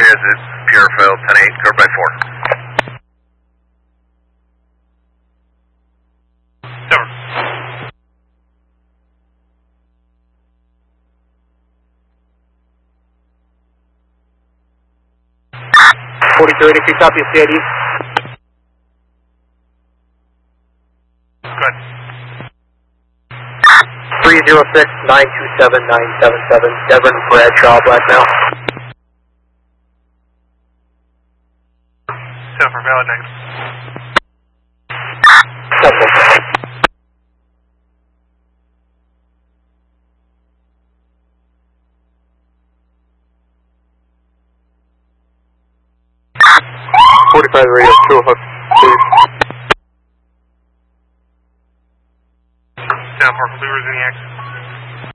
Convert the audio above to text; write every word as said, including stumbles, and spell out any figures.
is it Purefeld ten eight, covered by four. Cover. forty-two eighty-three, copy C I D. Good. three zero six nine two seven nine seven seven, Devon Bradshaw, Blackmail. Seven for valid negative. Simple. forty-five radio, two hook, please. Seven for Blue Rosiniacs.